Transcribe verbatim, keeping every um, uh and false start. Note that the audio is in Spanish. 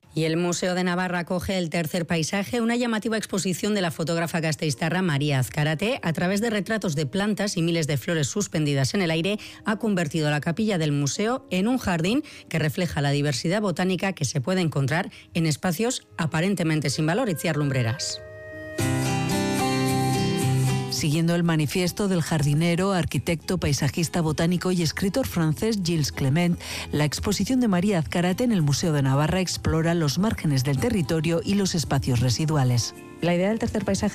Y el Museo de Navarra acoge El tercer paisaje, una llamativa exposición de la fotógrafa gasteiztarra María Azcárate. A través de retratos de plantas y miles de flores suspendidas en el aire, ha convertido la capilla del museo en un jardín que refleja la diversidad botánica que se puede encontrar en espacios aparentemente sin valor. Itziar Lumbreras. Siguiendo el manifiesto del jardinero, arquitecto, paisajista, botánico y escritor francés Gilles Clement, la exposición de María Azcárate en el Museo de Navarra explora los márgenes del territorio y los espacios residuales. La idea del tercer paisaje